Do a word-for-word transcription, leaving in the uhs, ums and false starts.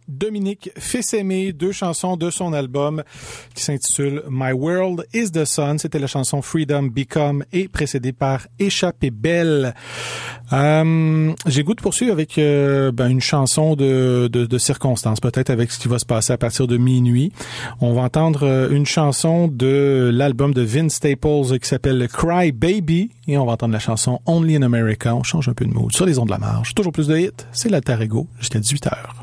Dominique Fils-Aimé, deux chansons de son album qui s'intitule My World is the Sun. C'était la chanson Freedom Become et précédée par Échappée Belle. Euh, j'ai goût de poursuivre avec euh, ben, une chanson de, de, de circonstance, peut-être avec ce qui va se passer à partir de minuit. On va entendre euh, une chanson de l'album de Vince Staples qui s'appelle Cry Baby et on va entendre la chanson Only in America. On change un peu de mood sur les ondes de la marge. Toujours plus de hits, c'est l'Alter Ego jusqu'à dix-huit heures.